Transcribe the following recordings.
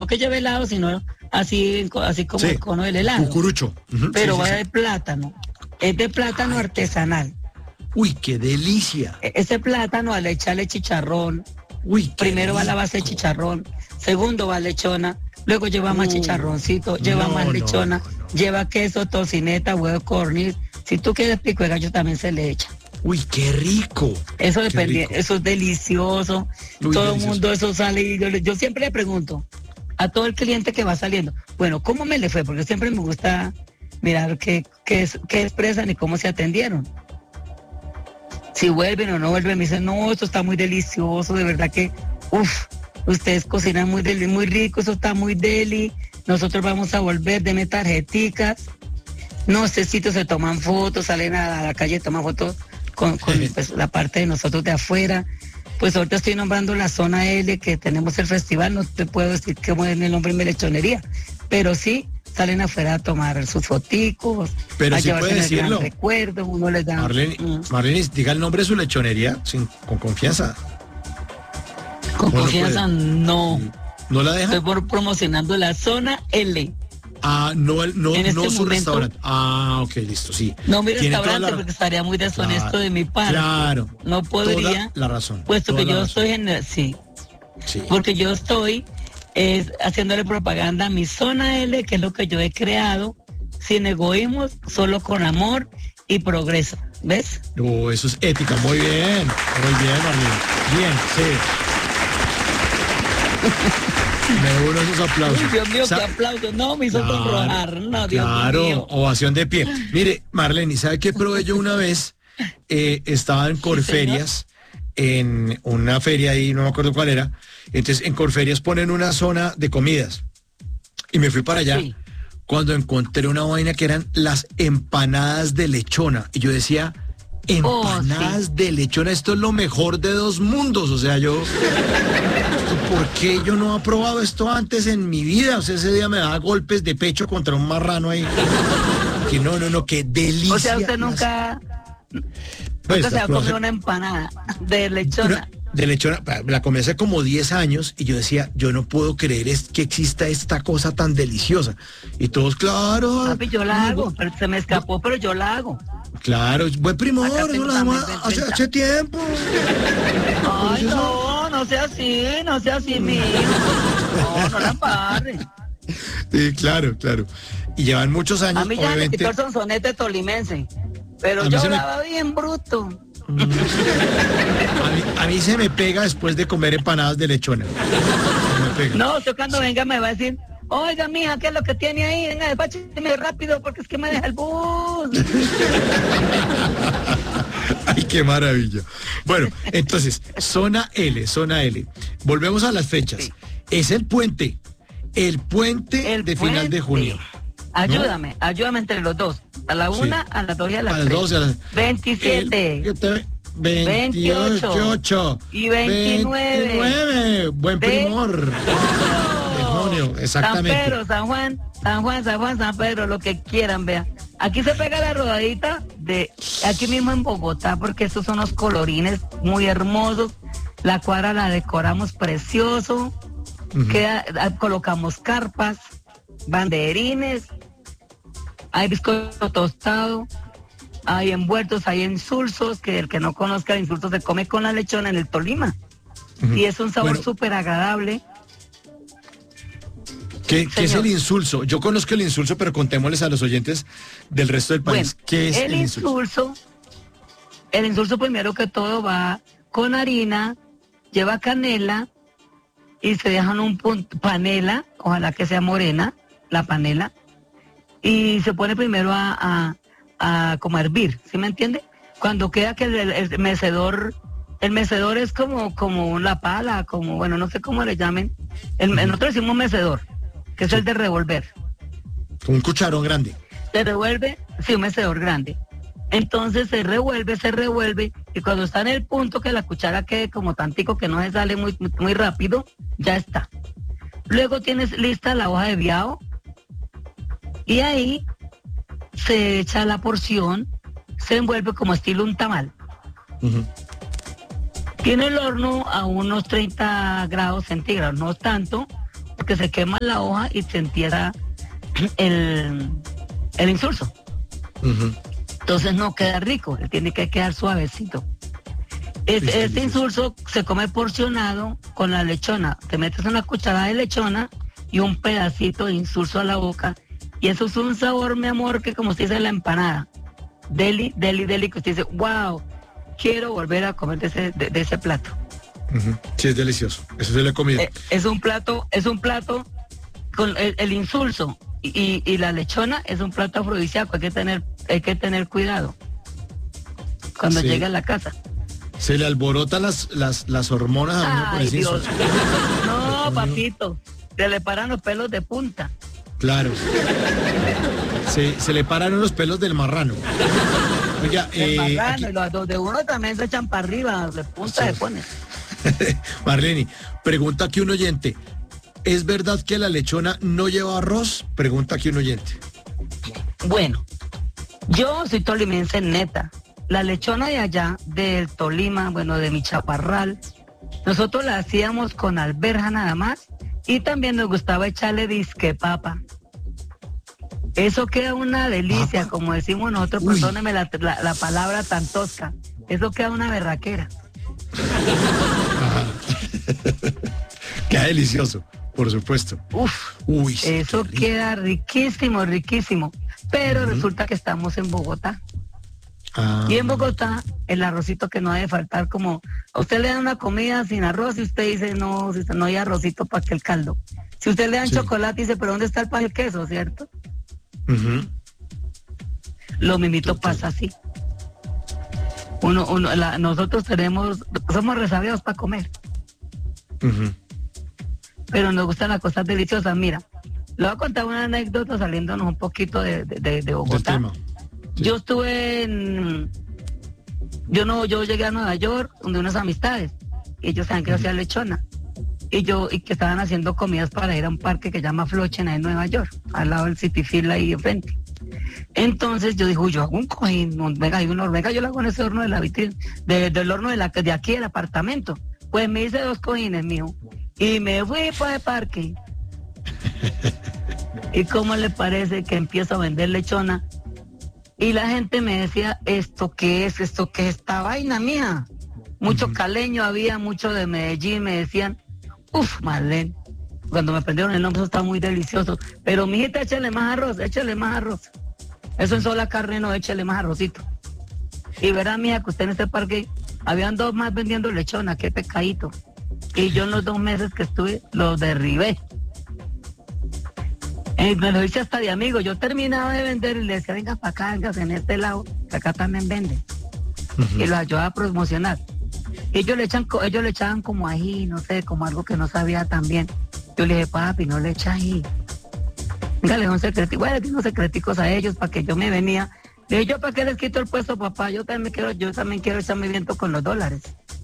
que lleve helado, sino así como el cono del helado. Cucurucho. Pero va de plátano. Es de plátano artesanal. Uy, qué delicia. Ese plátano, al echarle chicharrón, primero va la base de chicharrón, segundo va lechona, luego lleva más chicharroncito, lleva más lechona, lleva queso, tocineta, huevo corniz. Si tú quieres pico de gallo también se le echa. Uy, qué rico. Eso depende, eso es delicioso. Todo el mundo eso sale y yo siempre le pregunto a todo el cliente que va saliendo, bueno, ¿cómo me le fue? Porque siempre me gusta mirar qué expresan y cómo se atendieron. Si vuelven o no vuelven, me dicen, no, esto está muy delicioso, de verdad que, ustedes cocinan muy rico, eso está muy deli, nosotros vamos a volver, denme tarjeticas. No sé si se toman fotos, salen a la calle, toman fotos con pues, la parte de nosotros de afuera. Pues ahorita estoy nombrando la zona L, que tenemos el festival, no te puedo decir cómo es el nombre de mi lechonería, pero sí salen afuera a tomar sus foticos, pero a sí puede decirlo. Recuerdos, uno les da. Marlene, diga el nombre de su lechonería con confianza. Con confianza no. ¿No la deja? Estoy promocionando la zona L. No su momento, restaurante. Ok, listo, sí. No mi restaurante porque estaría muy deshonesto de mi parte. Claro. No podría. Toda la razón. Puesto que yo estoy sí. Porque yo estoy haciéndole propaganda a mi zona L, que es lo que yo he creado, sin egoísmos, solo con amor y progreso. ¿Ves? Eso es ética. Muy bien, Marlene. Bien, sí. Me uno esos aplausos. Uy, Dios mío, qué aplausos. No, me hizo sonrojar. No, Dios mío. Claro, ovación de pie. Mire, Marlene, ¿sabe qué probé yo una vez? Estaba en Corferias, en una feria ahí, no me acuerdo cuál era. Entonces, en Corferias ponen una zona de comidas. Y me fui para allá cuando encontré una vaina que eran las empanadas de lechona. Y yo decía, empanadas de lechona, esto es lo mejor de dos mundos. O sea, ¿por qué yo no he probado esto antes en mi vida? O sea, ese día me daba golpes de pecho contra un marrano ahí. Que no, qué delicia. O sea, usted nunca se ha comido una empanada de lechona. De lechona, la comí hace como 10 años y yo decía, yo no puedo creer que exista esta cosa tan deliciosa. Y todos, claro. Papi, yo la hago, pero se me escapó, pero yo la hago. Claro, buen primor, eso la hagamos hace tiempo. Ay, no sea así, mi hijo. No la embarre. Sí, claro. Y llevan muchos años, a mí ya obviamente. me quitó el sonsonete tolimense, pero yo hablaba bien bruto. A mí se me pega después de comer empanadas de lechona. No, yo cuando venga me va a decir, oiga, mija, ¿qué es lo que tiene ahí? Venga, despácheme rápido porque es que me deja el bus. Ay, qué maravilla. Bueno, entonces, zona L. Volvemos a las fechas. Sí. Es el puente de final de junio. Ayúdame entre los dos. A la 1, a las 2 y a las 3. 27. 28 y 29. Buen primor. De junio, exactamente. San Pedro, San Pedro, lo que quieran, vea. Aquí se pega la rodadita aquí mismo en Bogotá, porque estos son los colorines muy hermosos. La cuadra la decoramos precioso. Colocamos carpas, banderines, hay bizcocho tostado, hay envueltos, hay insulsos, que el que no conozca el insulso se come con la lechona en el Tolima. Y es un sabor súper agradable. ¿Qué es el insulso? Yo conozco el insulso, pero contémosles a los oyentes del resto del país. Bueno, ¿qué es el insulso? El insulso primero que todo va con harina, lleva canela y se dejan un panela, ojalá que sea morena, la panela, y se pone primero a como a hervir, ¿sí me entiende? Cuando queda que el mecedor es como la pala, como, bueno, no sé cómo le llamen, nosotros decimos mecedor, que es el de revolver. Un cucharón grande. Se revuelve, sí, un mecedor grande. Entonces se revuelve, y cuando está en el punto que la cuchara quede como tantico que no se sale muy rápido, ya está. Luego tienes lista la hoja de viao, y ahí se echa la porción, se envuelve como estilo un tamal. Tiene el horno a unos 30 grados centígrados, no tanto, porque se quema la hoja y se entierra el insulso. Entonces no queda rico, tiene que quedar suavecito. Este insulso se come porcionado con la lechona. Te metes una cucharada de lechona y un pedacito de insulso a la boca. Y eso es un sabor, mi amor, que como usted dice la empanada. Deli, deli, deli, que usted dice, wow, quiero volver a comer de ese plato. Sí, es delicioso. Eso se lo he comido. Es un plato con el insulso y la lechona es un plato afrodisíaco. Hay que tener cuidado cuando llegue a la casa. Se le alborotan las hormonas a uno con ese Dios. insulso. No, papito, se le paran los pelos de punta. Claro. Se le paran los pelos del marrano. Oiga, El marrano, y los de uno también se echan para arriba, de punta se pone. Marlene, pregunta aquí un oyente. ¿Es verdad que la lechona no lleva arroz? Pregunta aquí un oyente. Bueno, yo soy tolimense neta. La lechona de allá, del Tolima, bueno, de mi chaparral, nosotros la hacíamos con alberja nada más y también nos gustaba echarle disque papa. Eso queda una delicia, ¿Papa? como decimos nosotros, perdóneme la palabra tan tosca. Eso queda una berraquera. Queda delicioso, por supuesto. Uy, eso queda riquísimo, riquísimo. Pero resulta que estamos en Bogotá. Y en Bogotá, el arrocito que no debe faltar, como a usted le dan una comida sin arroz y usted dice, no hay arrocito para que el caldo. Si usted le dan chocolate, dice, pero ¿dónde está el pan y el queso, cierto? Lo mismito pasa así. Nosotros somos resabiados para comer. Pero nos gustan las cosas deliciosas. Mira, le voy a contar una anécdota saliéndonos un poquito de Bogotá. Sí. Yo estuve yo llegué a Nueva York donde unas amistades y ellos saben que yo hacía lechona y que estaban haciendo comidas para ir a un parque que se llama Flochen en Nueva York, al lado del City Field ahí enfrente. Entonces yo dije, yo hago un cojín, venga, yo lo hago en ese horno de la vitrina, del horno de aquí del apartamento. Pues me hice 2 cojines, mijo, y me fui para el parque. ¿Y cómo le parece que empiezo a vender lechona? Y la gente me decía, ¿esto qué es? ¿Esto qué es esta vaina mía? Mucho caleño había, mucho de Medellín, me decían, Marlene. Cuando me prendieron el nombre, eso está muy delicioso. Pero mijita, échale más arroz. Eso en sola carne no, échale más arrocito. Y verá, mija, que usted en este parque, habían 2 más vendiendo lechona, qué pecadito. Y yo en los 2 meses que estuve, los derribé. Me lo hice hasta de amigo. Yo terminaba de vender y le decía, venga para acá, venga en este lado, que acá también venden. Y los ayudaba a promocionar. Ellos le echaban como ají, no sé, como algo que no sabía tan bien. Yo le dije, papi, no le echa ají. Venga, le doy un secretico, bueno, le di unos secreticos a ellos para que yo me venía. Le dije, ¿yo para qué les quito el puesto, papá? Yo también quiero echarme viento con los dólares.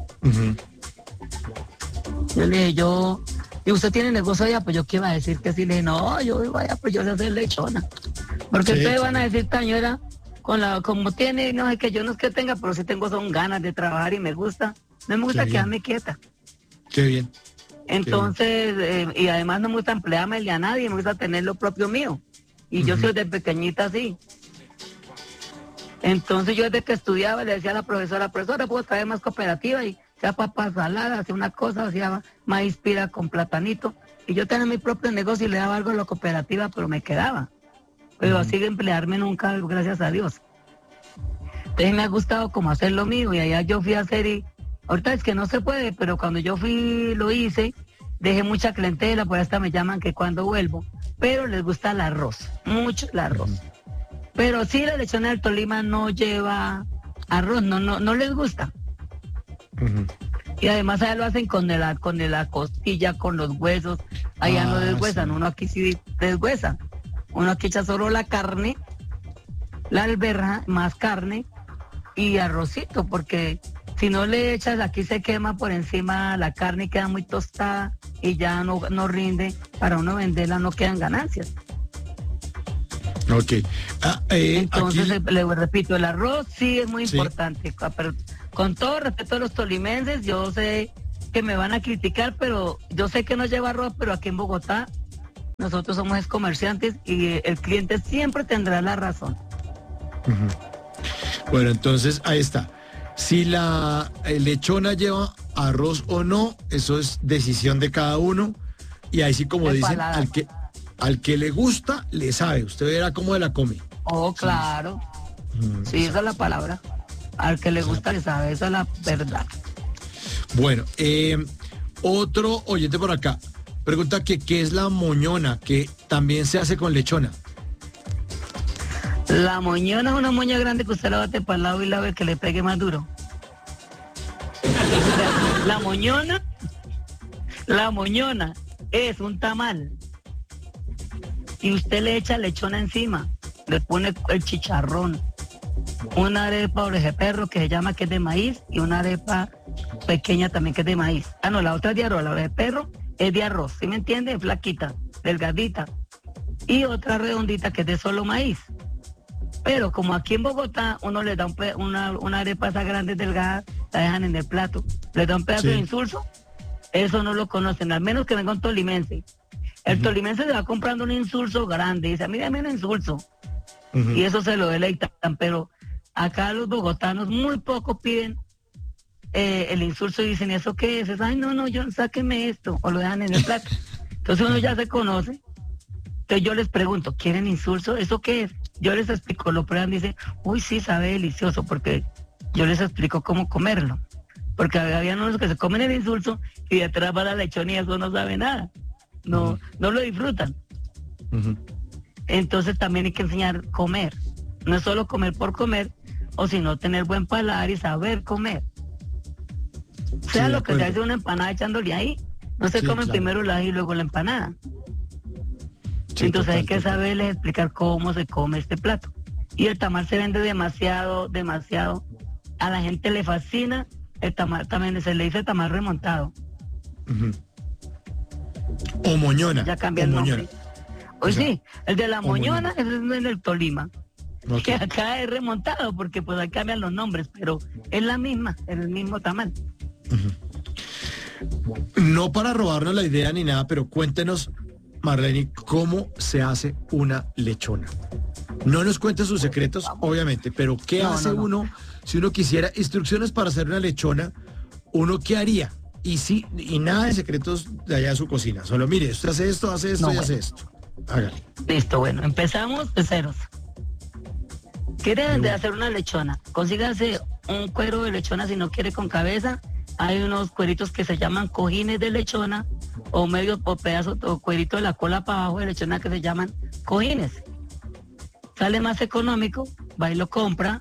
Yo le dije, ¿y usted tiene negocio allá? Pues yo qué iba a decir que sí. Le dije, no, yo vivo allá, pues yo sé hacer lechona. Porque ustedes van a decir, señora, como tiene, no es que yo no es que tenga, pero sí tengo son ganas de trabajar y me gusta. No me gusta quedarme quieta. Qué bien. Entonces, y además no me gusta emplearme a nadie, me gusta tener lo propio mío. Y yo soy de pequeñita así. Entonces yo desde que estudiaba le decía a la profesora, ¿puedo traer más cooperativa? Y hacía papas saladas, hacía una cosa, hacía maíz pira con platanito. Y yo tenía mi propio negocio y le daba algo a la cooperativa, pero me quedaba. Pero así de emplearme nunca, gracias a Dios. Entonces me ha gustado como hacer lo mío y allá yo fui a hacer y ahorita es que no se puede, pero cuando yo fui lo hice, dejé mucha clientela, por hasta me llaman que cuando vuelvo, pero les gusta el arroz, mucho el arroz. Pero sí, la lechona del Tolima no lleva arroz, no les gusta. Y además allá lo hacen con la costilla, con los huesos, allá no deshuesan, uno aquí sí deshuesa. Uno aquí echa solo la carne, la alberja, más carne y arrocito, porque si no le echas, aquí se quema por encima la carne y queda muy tostada y ya no rinde. Para uno venderla no quedan ganancias. Ok. Entonces, le repito, el arroz sí es muy importante. Pero con todo respeto a los tolimenses, yo sé que me van a criticar, pero yo sé que no lleva arroz, pero aquí en Bogotá nosotros somos comerciantes y el cliente siempre tendrá la razón. Bueno, entonces ahí está. Si la lechona lleva arroz o no, eso es decisión de cada uno. Y ahí sí, como dicen, al que le gusta, le sabe. Usted verá cómo la come. Oh, claro. Sí, esa es la palabra. Al que le gusta, le sabe. Esa es la verdad. Bueno, otro oyente por acá pregunta que qué es la moñona, que también se hace con lechona. La moñona es una moña grande que usted la bate para el lado y la ve que le pegue más duro. La moñona es un tamal. Y usted le echa lechona encima, le pone el chicharrón, una arepa orejeperro que se llama que es de maíz y una arepa pequeña también que es de maíz. Ah, no, la otra es de arroz, la orejeperro es de arroz, ¿sí me entiende? Es flaquita, delgadita. Y otra redondita que es de solo maíz. Pero como aquí en Bogotá uno le da una arepa esa grande, delgada, la dejan en el plato, le da un pedazo de insulso, eso no lo conocen, al menos que venga un tolimense. El tolimense se va comprando un insulso grande y dice, mírame un insulso. Y eso se lo deleitan, pero acá los bogotanos muy poco piden el insulso y dicen, ¿eso qué es? Ay, no, yo sáqueme esto, o lo dejan en el plato. Entonces uno ya se conoce. Entonces yo les pregunto, ¿quieren insulso? ¿Eso qué es? Yo les explico, lo prueban, dicen, uy, sí, sabe delicioso, porque yo les explico cómo comerlo. Porque había unos que se comen el insulso y detrás va la lechona y eso no sabe nada. No lo disfrutan. Entonces también hay que enseñar a comer. No es solo comer por comer, o sino tener buen paladar y saber comer. Sea lo que se hace una empanada echándole ahí. No se come primero el ají y luego la empanada. Sí, entonces hay que saberles explicar cómo se come este plato. Y el tamal se vende demasiado. A la gente le fascina. El tamal también se le dice tamal remontado. O moñona. Ya cambia el nombre. Hoy sí, el de la moñona es en el Tolima. Que acá es remontado porque pues ahí cambian los nombres, pero es la misma, es el mismo tamal. No para robarnos la idea ni nada, pero cuéntenos, Marlene, ¿cómo se hace una lechona? No nos cuente sus secretos, obviamente, pero ¿qué hace uno si uno quisiera instrucciones para hacer una lechona? ¿Uno qué haría? Y nada de secretos de allá de su cocina. Solo mire, usted hace esto y hace esto. Hágale. Listo, bueno, empezamos de ceros. ¿Quiere de hacer una lechona? Consígase un cuero de lechona si no quiere con cabeza. Hay unos cueritos que se llaman cojines de lechona o medio o pedazos o cuerito de la cola para abajo de lechona que se llaman cojines. Sale más económico, va y lo compra.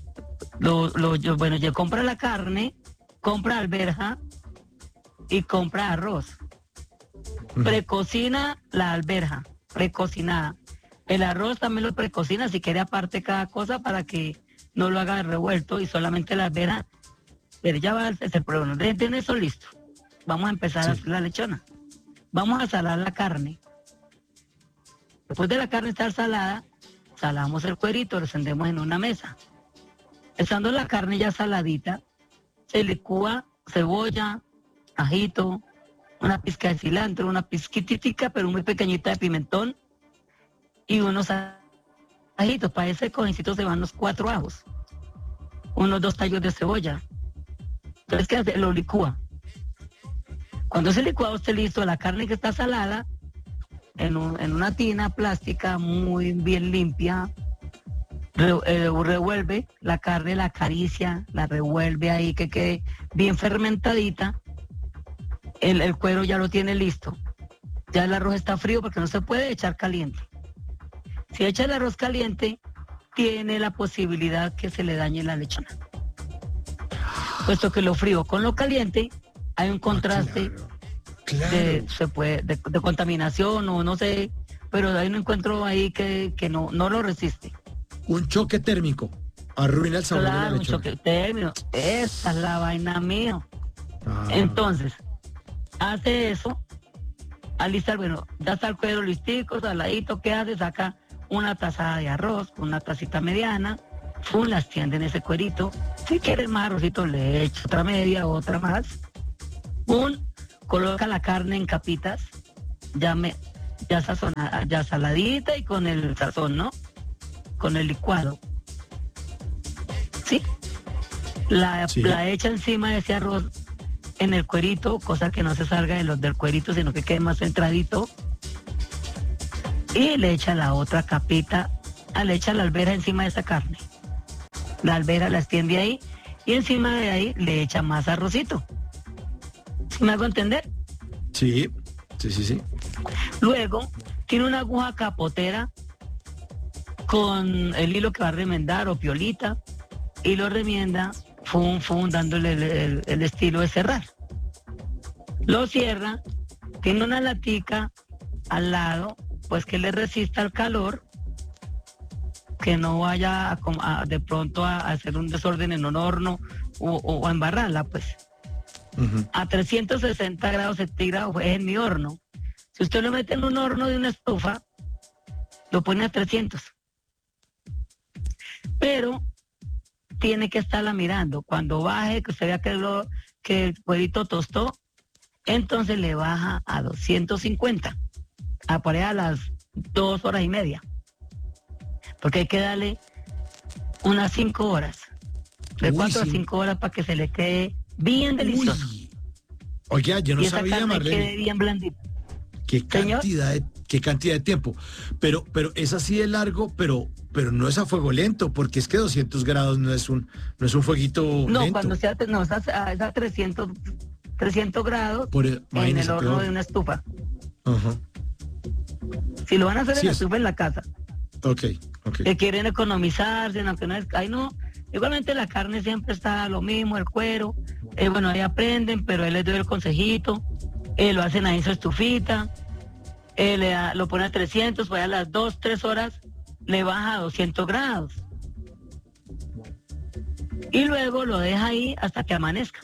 Yo compra la carne, compra alberja y compra arroz. Precocina la alberja, precocinada. El arroz también lo precocina si quiere aparte cada cosa para que no lo haga revuelto y solamente la alberja. Pero ya va a hacer el problema. Tiene eso listo. Vamos a empezar a hacer la lechona. Vamos a salar la carne. Después de la carne estar salada, salamos el cuerito, lo encendemos en una mesa. Estando la carne ya saladita, se licúa cebolla, ajito, una pizca de cilantro, una pizquitica, pero muy pequeñita de pimentón, y unos ajitos. Para ese cojincito se van los 4 ajos, unos 2 tallos de cebolla. Entonces, ¿qué hace? Lo licúa. Cuando ese licuado esté listo, la carne que está salada, en una tina plástica muy bien limpia, revuelve la carne, la acaricia, la revuelve ahí que quede bien fermentadita. El cuero ya lo tiene listo. Ya el arroz está frío porque no se puede echar caliente. Si echa el arroz caliente, tiene la posibilidad que se le dañe la lechona. Puesto que lo frío con lo caliente, hay un contraste de contaminación o no sé, pero hay un encuentro ahí que no lo resiste. Un choque térmico arruina el sabor de la lechona. Un choque térmico. Esa es la vaina mía. Entonces, hace eso, alista, ya está el cuero listico, saladito, ¿qué hace? Saca una tazada de arroz, una tacita mediana, la extiende en ese cuerito. Si quieres más arrocito, le echo otra media, otra más. Coloca la carne en capitas, ya sazonada, ya saladita y con el sazón, ¿no? Con el licuado. ¿Sí? La echa encima de ese arroz en el cuerito, cosa que no se salga de los del cuerito, sino que quede más centradito. Y le echa la otra capita, le echa la alberja encima de esa carne. La alberja la extiende ahí y encima de ahí le echa más arrocito. ¿Sí me hago entender? Sí. Luego, tiene una aguja capotera con el hilo que va a remendar o piolita y lo remienda, dándole el estilo de cerrar. Lo cierra, tiene una latica al lado, pues que le resista el calor, que no vaya de pronto a hacer un desorden en un horno o a embarrarla, pues. Uh-huh. A 360 grados centígrados es en mi horno. Si usted lo mete en un horno de una estufa, lo pone a 300. Pero tiene que estarla mirando. Cuando baje, que usted vea que el cuerito tostó, entonces le baja a 250. Por ahí a las 2 horas y media. Porque hay que darle unas 5 horas. De 4 a 5 horas para que se le quede bien delicioso. Oiga, yo no sabía, Marlene. Quede bien blandito. Qué cantidad de tiempo. Pero es así de largo, pero no es a fuego lento, porque es que 200 grados no es un fueguito no, lento. Cuando sea, es a 300 grados en el horno de una estufa. Uh-huh. Si lo van a hacer en la estufa en la casa. Okay. Que quieren economizarse, aunque no es... Ay, no. Igualmente la carne siempre está lo mismo, el cuero. Bueno, ahí aprenden, pero él les doy el consejito. Lo hacen ahí en su estufita. Lo pone a 300, pues a las 2, 3 horas le baja a 200 grados. Y luego lo deja ahí hasta que amanezca.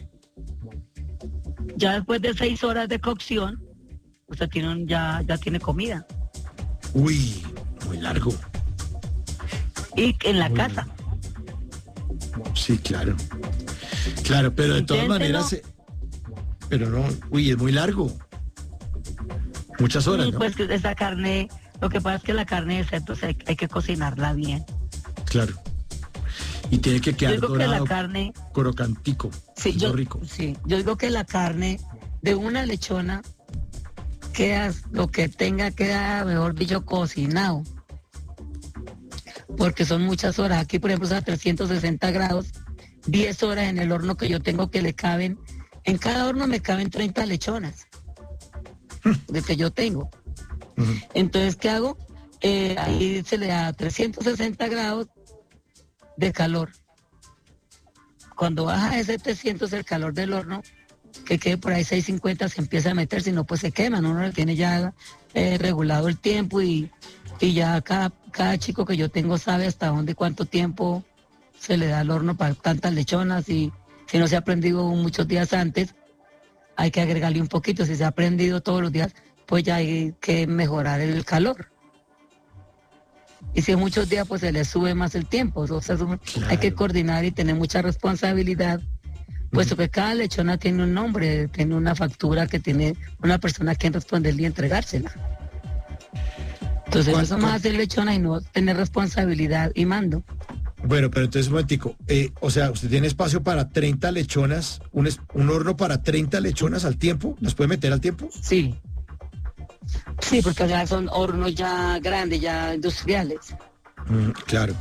Ya después de 6 horas de cocción, usted ya tiene comida. Uy, muy largo. Y en la casa. Sí, claro. Claro, pero de todas maneras... Pero no, es muy largo. Muchas horas, sí, ¿no? Pues esa carne, lo que pasa es que la carne de cerdo hay que cocinarla bien. Claro. Y tiene que quedar dorado, que la carne, crocantico. Sí, rico. Sí, yo digo que la carne de una lechona queda, lo que tenga queda, mejor dicho, cocinado. Porque son muchas horas. Aquí, por ejemplo, es a 360 grados, 10 horas en el horno que yo tengo que le caben. En cada horno me caben 30 lechonas, de que yo tengo. Uh-huh. Entonces, ¿qué hago? Ahí se le da 360 grados de calor. Cuando baja ese 300 el calor del horno, que quede por ahí 650, se empieza a meter, si no, pues se queman. Uno le tiene ya regulado el tiempo y ya cada chico que yo tengo sabe hasta dónde, cuánto tiempo se le da al horno para tantas lechonas, y si no se ha prendido muchos días antes, hay que agregarle un poquito. Si se ha prendido todos los días, pues ya hay que mejorar el calor. Y si muchos días, pues se le sube más el tiempo. O sea, claro, hay que coordinar y tener mucha responsabilidad, puesto que cada lechona tiene un nombre, tiene una factura que tiene una persona a quien responderle y entregársela. Entonces no somos hacer lechona y no tener responsabilidad y mando. Bueno, pero entonces un momentico, o sea, usted tiene espacio para 30 lechonas, un horno para 30 lechonas al tiempo, ¿las puede meter al tiempo? Sí, porque ya son hornos ya grandes, ya industriales. Claro.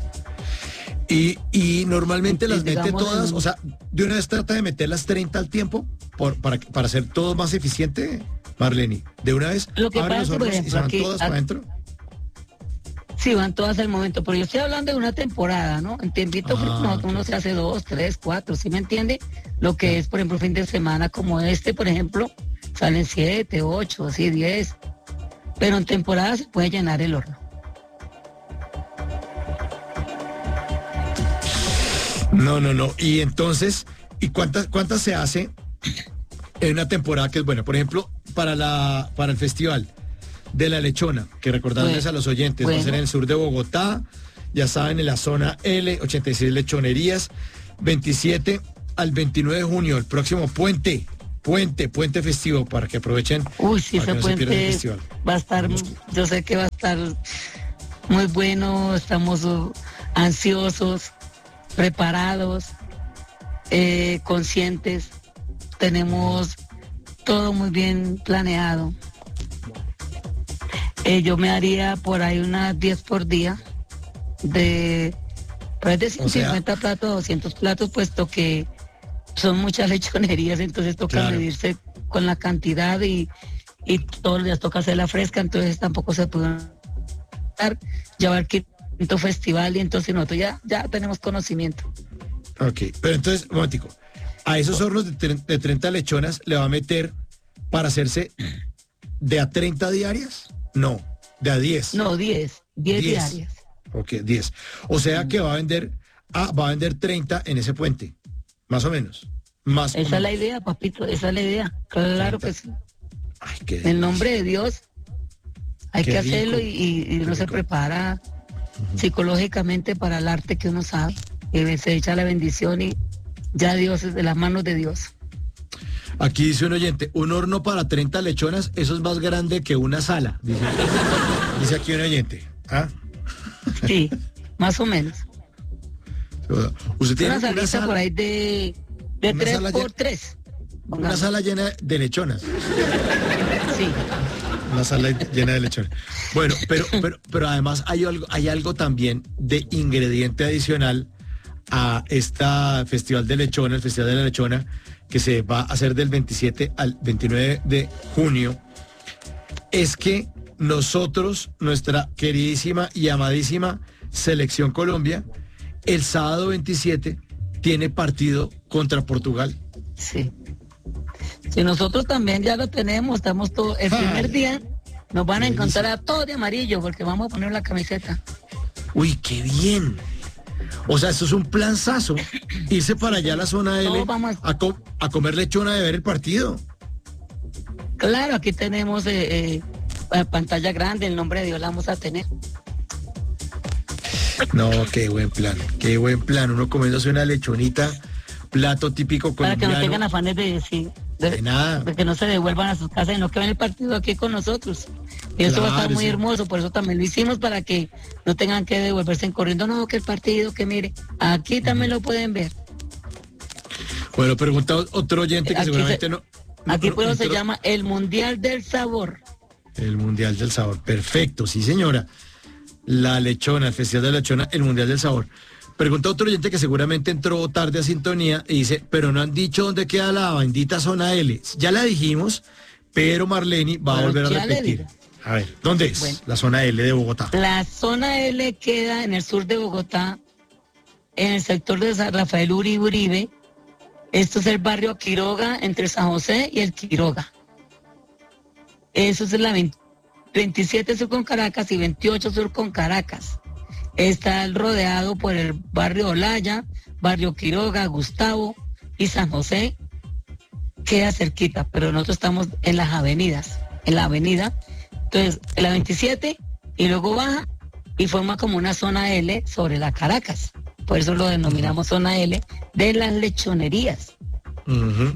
Y normalmente las mete todas, o sea, de una vez trata de meter las 30 al tiempo para hacer todo más eficiente, Marlene. De una vez lo que abre los hornos y se van todas para adentro. Sí, van todas al momento, pero yo estoy hablando de una temporada, ¿no? En tiempito uno se hace 2, 3, 4, ¿sí me entiende? Lo que es, por ejemplo, fin de semana como este, por ejemplo, salen 7, 8, así 10. Pero en temporada se puede llenar el horno. No. Y entonces, ¿y cuántas se hace en una temporada que es buena? Por ejemplo, para el festival de la lechona, que recordarles a los oyentes, va a ser en el sur de Bogotá, ya saben, en la zona L, 86 lechonerías, 27 al 29 de junio, el próximo puente puente festivo, para que aprovechen. Uy, sí, ese para que no se pierdan el puente festival. va a estar, yo sé que va a estar muy bueno, estamos ansiosos, preparados, conscientes, tenemos todo muy bien planeado. Yo me haría por ahí unas 10 por día, de 150 platos, 200 platos, puesto que son muchas lechonerías, entonces toca Claro. medirse con la cantidad y todos los días toca hacerla fresca, entonces tampoco se puede llevar quinto festival y entonces nosotros ya tenemos conocimiento. Ok, pero entonces, un momentico, a esos hornos de 30 lechonas le va a meter para hacerse de a 30 diarias, no, de a 10. No, 10 diarias. Ok, 10. O sea que va a vender 30 en ese puente, más o menos. Más o Esa es la menos. idea, papito, esa es la idea. Claro que sí. Ay, qué En el nombre de Dios hay Qué que rico, hacerlo y qué uno se rico. prepara psicológicamente para el arte que uno sabe. Y se echa la bendición y ya Dios es de las manos de Dios. Aquí dice un oyente, un horno para 30 lechonas, eso es más grande que una sala, dice aquí un oyente. ¿Ah? Sí, más o menos. Usted tiene Una salita por ahí de una 3 sala por lle- 3. una sala llena de lechonas. Sí. Una sala llena de lechones. Bueno, pero además hay algo también de ingrediente adicional a esta Festival de Lechona, el Festival de la Lechona, que se va a hacer del 27 al 29 de junio. Es que nosotros, nuestra queridísima y amadísima Selección Colombia, el sábado 27 tiene partido contra Portugal. Sí. Si nosotros también ya lo tenemos, estamos todos. El primer día nos van a qué encontrar delicia. a todos de amarillo porque vamos a poner la camiseta. Uy, qué bien. O sea, esto es un planzazo. Irse para allá a la zona L Todos vamos a comer lechona de ver el partido. Claro, aquí tenemos pantalla grande, el nombre de Dios la vamos a tener. No, qué buen plan, qué buen plan. Uno comiéndose una lechonita, plato típico Para que colombiano. no tengan afanes De nada. de que no se devuelvan a sus casas y no que ven el partido aquí con nosotros. Y eso va a estar Claro, muy sí. hermoso, por eso también lo hicimos para que no tengan que devolverse corriendo. No, que el partido, que mire, aquí también lo pueden ver. Bueno, pregunta otro oyente que Aquí seguramente se- no. Aquí pues se entró. llama el Mundial del Sabor. El Mundial del Sabor. Perfecto, sí, señora. La lechona, el Festival de la Lechona, el Mundial del Sabor. Pregunta otro oyente que seguramente entró tarde a sintonía y dice, pero no han dicho dónde queda la bendita zona L. Ya la dijimos, pero Marleni va a Bueno, volver a ya le repetir. digo. A ver, ¿dónde es Bueno. la zona L de Bogotá? La zona L queda en el sur de Bogotá, en el sector de San Rafael Uribe. Esto es el barrio Quiroga, entre San José y el Quiroga. Eso es la 27 sur con Caracas y 28 sur con Caracas. Está rodeado por el barrio Olaya, barrio Quiroga, Gustavo y San José. Queda cerquita, pero nosotros estamos en las avenidas, en la avenida. Entonces, en la 27 y luego baja y forma como una zona L sobre la Caracas. Por eso lo denominamos zona L de las lechonerías. Ujú.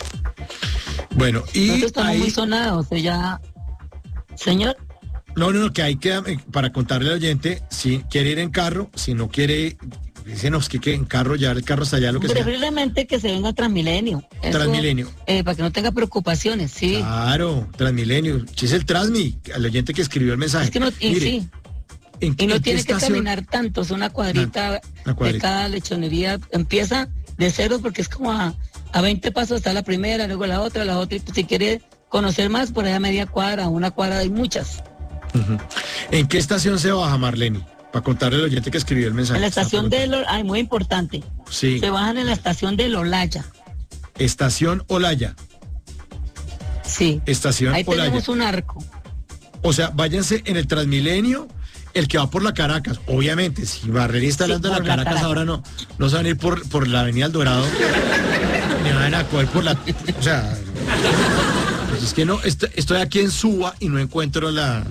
Bueno, y Nosotros estamos ahí, muy sonados, ya. Señor, no, que ahí queda, para contarle al oyente, si quiere ir en carro, si no quiere, dícenos que en carro, ya el carro hasta allá, lo que sea. preferiblemente que se venga Transmilenio. Eso, Transmilenio. para que no tenga preocupaciones, sí. Claro, Transmilenio. Si es el Transmi, al oyente que escribió el mensaje. Es que no, y Mire, sí, ¿en y no qué tiene que estación? caminar tanto, es una cuadrita, Una cuadrita. de cada lechonería. Empieza de cero porque es como a 20 pasos está la primera, luego la otra, y pues, si quiere conocer más, por allá media cuadra, una cuadra, hay muchas. Ujú. ¿En qué estación se baja, Marleni? Para contarle al oyente que escribió el mensaje. En la Está estación preguntando. ay, muy importante, Sí, se bajan en la estación de Olaya, estación Olaya. sí. Estación Ahí Olaya. tenemos un arco. O sea, váyanse en el Transmilenio, el que va por la Caracas. Obviamente, si Marleni está Sí, hablando de la por la Caracas, Caracas. ahora no se van a ir por la Avenida El Dorado. Ni van a coger por la... O sea... pues es que no, estoy aquí en Suba y no encuentro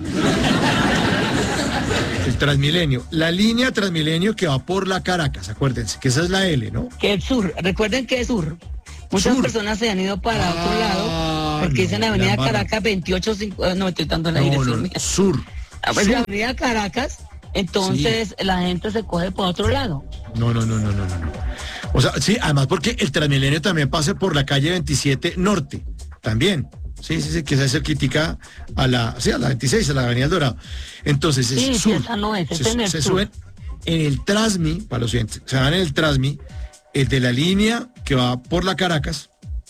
el Transmilenio. La línea Transmilenio que va por la Caracas, acuérdense, que esa es la L, ¿no? Que el sur, recuerden que es sur. Muchas Sur. personas se han ido para otro lado, porque dicen no, Avenida la embarran. Caracas 28, no me estoy dando la dirección mía. Sur. Pues Sur. Avenida Caracas, entonces la gente se coge por otro lado. No. O sea, sí, además porque el Transmilenio también pasa por la calle 27 Norte, también. Sí, que se hace crítica a la 26, a la Avenida El Dorado. Entonces, es Sí, sur. esa no es en el se sur. suben en el Transmi, para los oyentes, se van en el Transmi, el de la línea que va por la Caracas,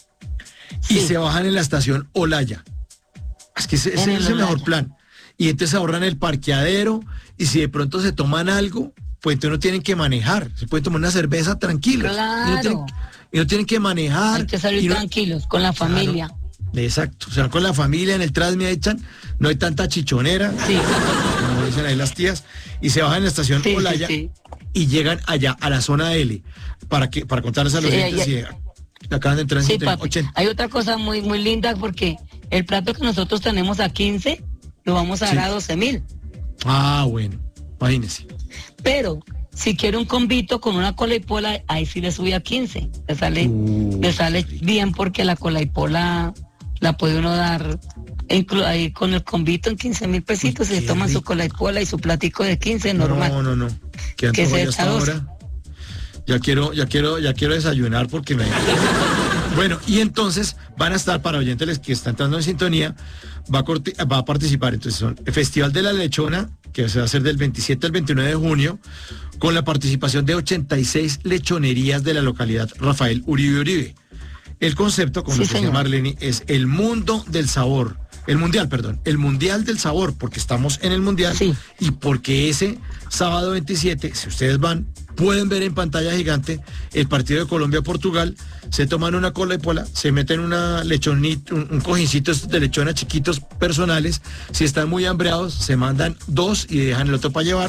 y Sí. se bajan en la estación Olaya. Es que ese es el mejor plan. Y entonces ahorran el parqueadero, y si de pronto se toman algo, pues entonces no tienen que manejar. Se pueden tomar una cerveza tranquilos. Claro. Y no tienen que manejar. Hay que salir y no- tranquilos, con la familia. Exacto. O sea, con la familia en el Transmi echan, no hay tanta chichonera, Sí, como dicen ahí las tías, y se bajan en la estación sí, Olaya sí. y llegan allá a la zona L para contarles a los Sí, oyentes y acaban de entrar en Sí, sintonía. papi. 80. Hay otra cosa muy, muy linda porque el plato que nosotros tenemos a 15 lo vamos a dar Sí. a 12.000. Ah, bueno, imagínense. Pero si quiere un combito con una cola y pola, ahí sí le sube a 15. Le sale bien porque la cola y pola la puede uno dar ahí con el combito en 15.000 pesitos. Uy, Y qué se toman su rico. cola y pola y su platico de 15 normal. No. ¿Qué Que antojo se ya hasta echa 12. ahora? Ya quiero desayunar porque me... Bueno, y entonces van a estar, para oyentes que están entrando en sintonía, va a participar, entonces son el Festival de la Lechona, que se va a hacer del 27 al 29 de junio, con la participación de 86 lechonerías de la localidad Rafael Uribe. El concepto, como Sí, nos decía señor. Marlene, es el mundo del sabor. El mundial del sabor, porque estamos en el mundial Sí. y porque ese sábado 27, si ustedes van, pueden ver en pantalla gigante el partido de Colombia-Portugal, se toman una cola y pola, se meten una lechonita, un cojincito de lechona chiquitos personales, si están muy hambreados, se mandan 2 y dejan el otro para llevar,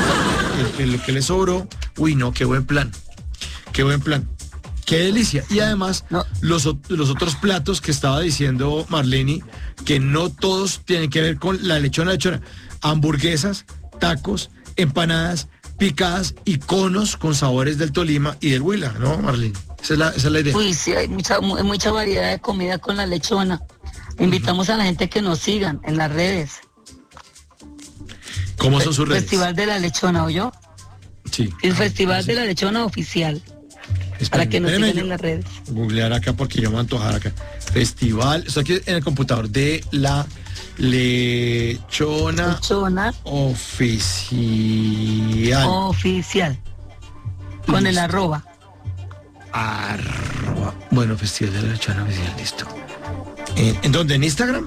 el que les sobró. Uy, no, qué buen plan. Qué delicia. Y además, No. los otros platos que estaba diciendo Marlene, que no todos tienen que ver con la lechona. Hamburguesas, tacos, empanadas, picadas y conos con sabores del Tolima y del Huila, ¿no, Marlene? Esa es la idea. Uy, sí, hay mucha variedad de comida con la lechona. Invitamos a la gente que nos sigan en las redes. ¿Cómo son sus redes? Festival de la Lechona, ¿oyó? Sí. El Ah, Festival sí. de la Lechona oficial. Espérame, Para que nos espérame, sigan en las redes. Googlear acá porque yo me voy a antojar acá. Festival, estoy aquí en el computador de la Lechona Lechona Oficial. oficial. Con el Listo. @. Bueno, Festival de la Lechona Oficial, listo. ¿En dónde? ¿En Instagram?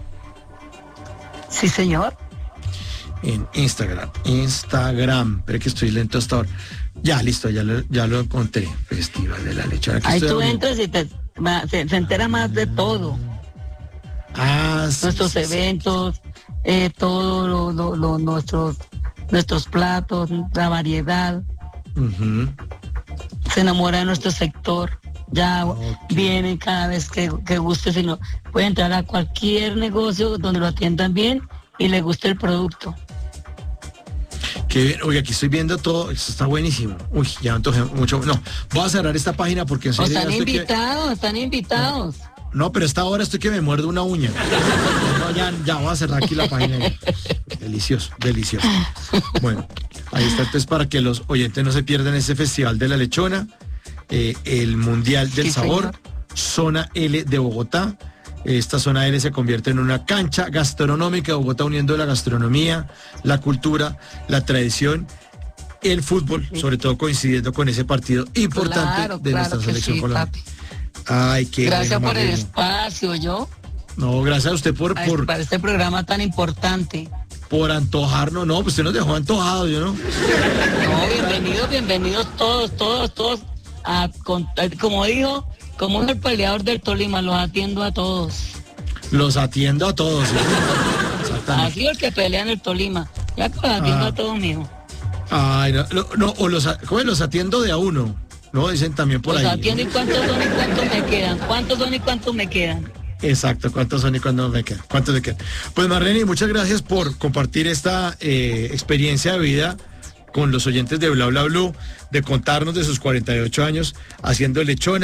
Sí, señor. En Instagram. Pero es que estoy lento hasta ahora. Ya, listo, ya lo encontré. Festival de la Lechona. Aquí Ahí estoy tú abriendo. entras y se entera más de todo. Ah, sí, Nuestros sí, sí. eventos, todo nuestros platos, la variedad. Ujú. Se enamora de nuestro sector. Ya vienen cada vez que guste, sino puede entrar a cualquier negocio donde lo atiendan bien y le guste el producto. Qué bien. Oye, aquí estoy viendo todo. Esto está buenísimo. Uy, ya me antojé mucho. No, voy a cerrar esta página porque en O serio ya están estoy que- invitados, están invitados. No, pero a esta hora estoy que me muerdo una uña. No, ya voy a cerrar aquí la página. Delicioso. Bueno, ahí está entonces para que los oyentes no se pierdan ese Festival de la Lechona, el Mundial del Sí, Sabor, señor. Zona L de Bogotá. Esta zona L se convierte en una cancha gastronómica de Bogotá, uniendo la gastronomía, la cultura, la tradición, el fútbol, sobre todo coincidiendo con ese partido importante Claro, de nuestra que selección sí, colombiana. papi. Ay, qué Gracias bueno, por el Marlene. espacio, yo, No, gracias a usted para este programa tan importante. por antojarnos. No, pues usted nos dejó antojados, yo no. No, bienvenidos todos. Como dijo el peleador del Tolima, los atiendo a todos. Los atiendo a todos. ¿sí? Exactamente. Así el que pelea en el Tolima. Ya que los atiendo a todos, mijo. Ay, no, o los atiendo de a uno. No, dicen también por Los ahí. atiendo y cuántos son y cuántos me quedan. ¿Cuántos son y cuántos me quedan? Exacto, ¿cuántos son y cuántos me quedan? ¿Cuántos le quedan? Pues Marlene, muchas gracias por compartir esta experiencia de vida con los oyentes de Bla Bla Blue, de contarnos de sus 48 años haciendo lechona,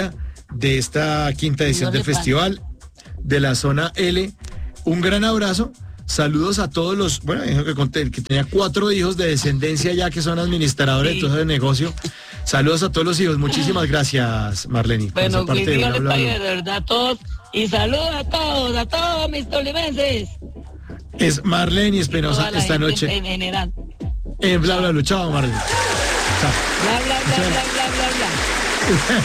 de esta quinta edición del festival de la zona L. Un gran abrazo. Saludos a todos los, bueno, dijo que conté que tenía 4 hijos de descendencia ya que son administradores de todo ese negocio. Saludos a todos los hijos. Muchísimas gracias, Marlene. Bueno, que Dios les pague de verdad a todos. Y saludos a todos mis tolimenses. Es Marlene Espinosa esta noche. En general. En Bla Bla Blue. Chao, Marlene. Chao. Bla, bla, bla, bla, bla, bla, bla.